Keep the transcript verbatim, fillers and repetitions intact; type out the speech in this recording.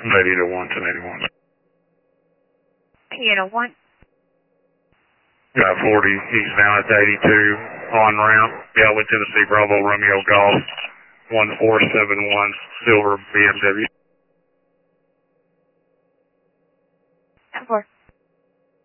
Ready to one ten eighty-one. You know, one. Got forty, he's down at eighty-two, on ramp, Gateway, Tennessee, Bravo, Romeo Golf, one four seven one, Silver B M W.